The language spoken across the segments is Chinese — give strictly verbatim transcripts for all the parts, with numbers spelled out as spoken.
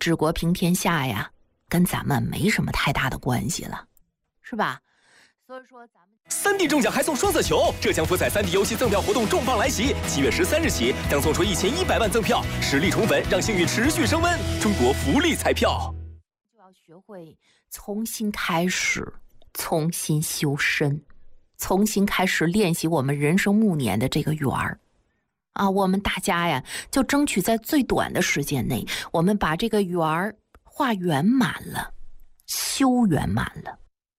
治国平天下呀，跟咱们没什么太大的关系了，是吧？所以说咱们三 D 中奖还送双色球，浙江福彩三 D 游戏赠票活动重磅来袭，七月十三日起将送出一千一百万赠票，实力宠粉，让幸运持续升温。中国福利彩票就要学会重新开始，重新修身，重新开始练习我们人生暮年的这个圆儿啊！我们大家呀，就争取在最短的时间内，我们把这个圆儿画圆满了，修圆满了。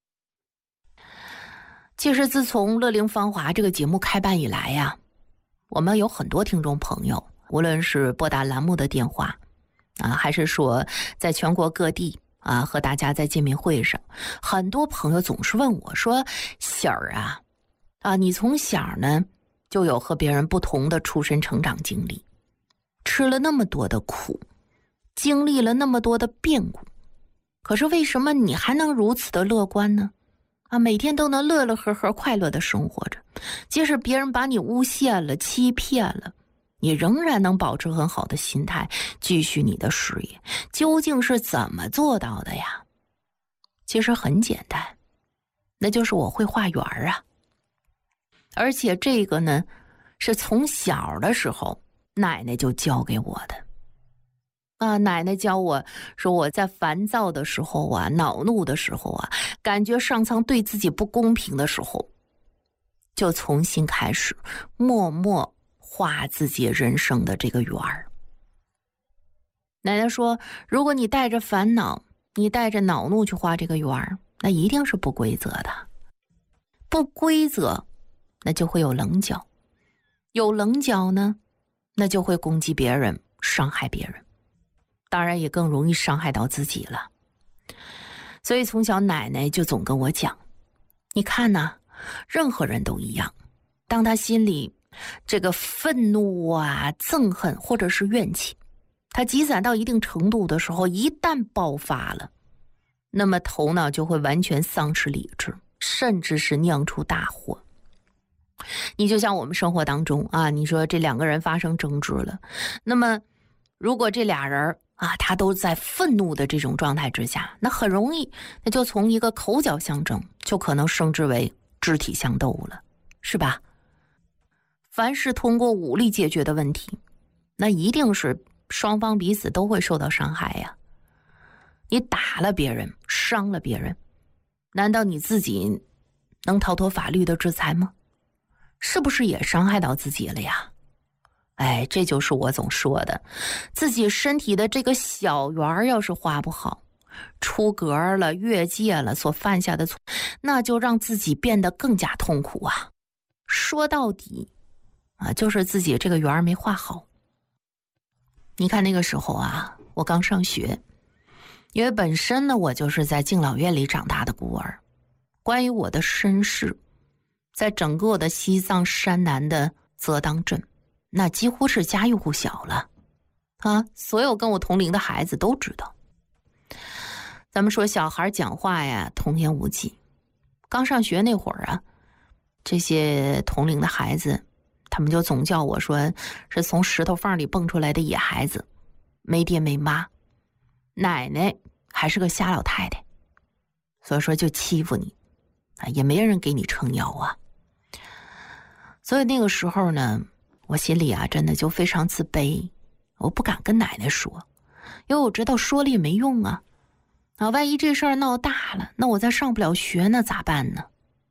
其实自从《乐龄芳华》这个节目开办以来呀，我们有很多听众朋友，无论是拨打栏目的电话啊，还是说在全国各地啊和大家在见面会上，很多朋友总是问我说：“喜儿啊，啊，你从小呢就有和别人不同的出身成长经历，吃了那么多的苦，经历了那么多的变故，可是为什么你还能如此的乐观呢？啊，每天都能乐乐呵呵快乐的生活着，即使别人把你诬陷了欺骗了，你仍然能保持很好的心态继续你的事业，究竟是怎么做到的呀？其实很简单，那就是我会画圆啊。而且这个呢是从小的时候奶奶就教给我的啊，奶奶教我说，我在烦躁的时候啊，恼怒的时候啊，感觉上苍对自己不公平的时候，就重新开始默默画自己人生的这个圆儿。奶奶说，如果你带着烦恼，你带着恼怒去画这个圆儿，那一定是不规则的。不规则，那就会有棱角，有棱角呢，那就会攻击别人，伤害别人，当然也更容易伤害到自己了。所以从小奶奶就总跟我讲，你看呐，任何人都一样，当他心里这个愤怒啊、憎恨或者是怨气，他积攒到一定程度的时候，一旦爆发了，那么头脑就会完全丧失理智，甚至是酿出大祸。你就像我们生活当中啊，你说这两个人发生争执了，那么如果这俩人啊，他都在愤怒的这种状态之下，那很容易那就从一个口角相争就可能升至为肢体相斗了，是吧？凡是通过武力解决的问题，那一定是双方彼此都会受到伤害呀。你打了别人，伤了别人，难道你自己能逃脱法律的制裁吗？是不是也伤害到自己了呀？哎，这就是我总说的，自己身体的这个小圆要是画不好，出格了、越界了，所犯下的错，那就让自己变得更加痛苦啊。说到底啊，就是自己这个圆没画好。你看那个时候啊，我刚上学，因为本身呢，我就是在敬老院里长大的孤儿，关于我的身世，在整个的西藏山南的泽当镇，那几乎是家喻户晓了啊！所有跟我同龄的孩子都知道。咱们说小孩讲话呀，童言无忌。刚上学那会儿啊，这些同龄的孩子，他们就总叫我说是从石头缝里蹦出来的野孩子，没爹没妈，奶奶还是个瞎老太太，所以说就欺负你啊，也没人给你撑腰啊。所以那个时候呢，我心里啊真的就非常自卑，我不敢跟奶奶说，因为我知道说了也没用啊，啊，万一这事儿闹大了，那我再上不了学那咋办呢？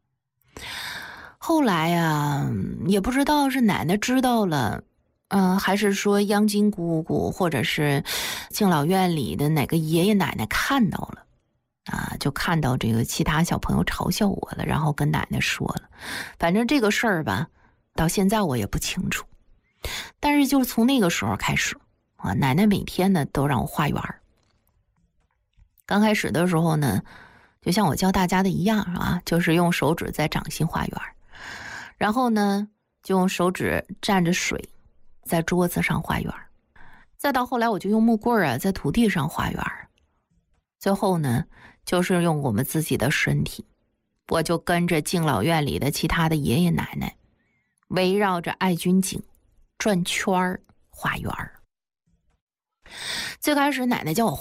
后来啊，也不知道是奶奶知道了，嗯、呃，还是说央金姑姑或者是敬老院里的哪个爷爷奶奶看到了，啊，就看到这个其他小朋友嘲笑我了，然后跟奶奶说了。反正这个事儿吧，到现在我也不清楚。但是就是从那个时候开始啊，奶奶每天呢都让我画圆儿。刚开始的时候呢，就像我教大家的一样啊，就是用手指在掌心画圆儿，然后呢就用手指蘸着水在桌子上画圆儿，再到后来我就用木棍啊在土地上画圆儿，最后呢就是用我们自己的身体，我就跟着敬老院里的其他的爷爷奶奶围绕着爱军井转圈儿画圆儿。最开始奶奶叫我画